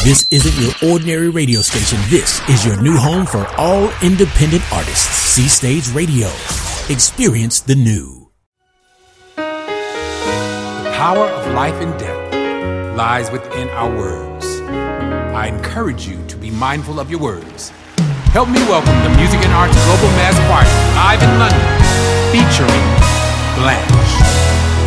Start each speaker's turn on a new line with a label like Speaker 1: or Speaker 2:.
Speaker 1: This isn't your ordinary radio station. This is your new home for all independent artists. C-Stage Radio. Experience the new.
Speaker 2: The power of life and death lies within our words. I encourage you to be mindful of your words. Help me welcome the Music and Arts Global Mass Choir live in London, featuring Blanche.